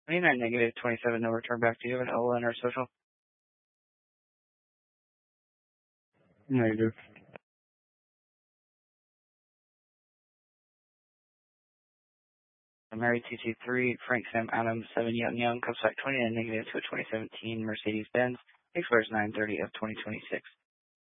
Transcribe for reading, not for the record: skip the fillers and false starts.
29 negative 27, no return back to you, and OLN or social. Negative. Mary TT3, Frank Sam Adams, 7 Young, comes back 29 negative to a 2017 Mercedes-Benz, expires 9/30 of 2026.